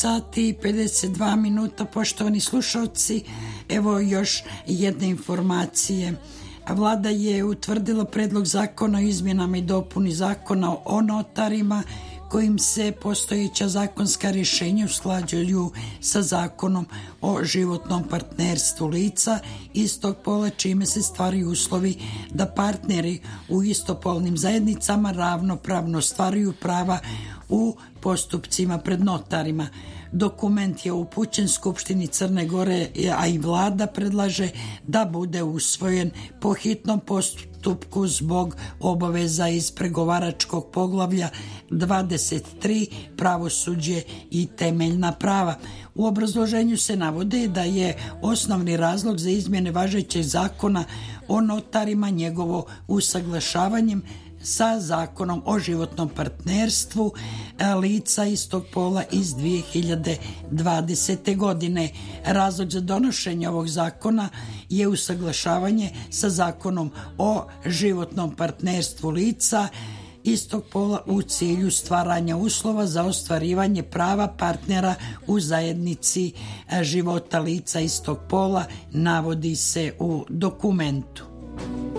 Sati i 52 minuta, poštovani slušalci, evo još jedne informacije. Vlada je utvrdila predlog zakona o izmjenama i dopuni zakona o notarima kojim se postojeća zakonska rješenja usklađuju sa zakonom o životnom partnerstvu lica istog pola, čime se stvaraju uslovi da partneri u istopolnim zajednicama ravnopravno ostvaruju prava u postupcima pred notarima. Dokument je upućen Skupštini Crne Gore, a i vlada predlaže da bude usvojen po hitnom postupku zbog obaveza iz pregovaračkog poglavlja 23 pravosuđe i temeljna prava. U obrazloženju se navode da je osnovni razlog za izmjene važećeg zakona o notarima njegovo usaglašavanjem sa zakonom o životnom partnerstvu lica istog pola iz 2020. godine. Razlog za donošenje ovog zakona je usaglašavanje sa zakonom o životnom partnerstvu lica istog pola u cilju stvaranja uslova za ostvarivanje prava partnera u zajednici života lica istog pola, navodi se u dokumentu.